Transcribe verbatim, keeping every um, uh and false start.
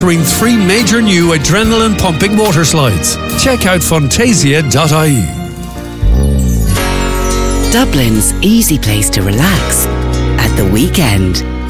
Offering three major new adrenaline-pumping water slides. Check out Funtasia dot I E. Dublin's easy place to relax at the weekend.